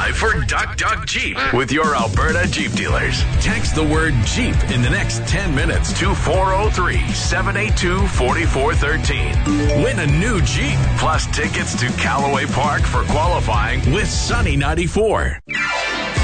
live for Duck Duck Jeep with your Alberta Jeep dealers. Text the word Jeep in the next 10 minutes to 403-782-4413. Win a new Jeep, plus tickets to Callaway Park for qualifying with Sunny 94.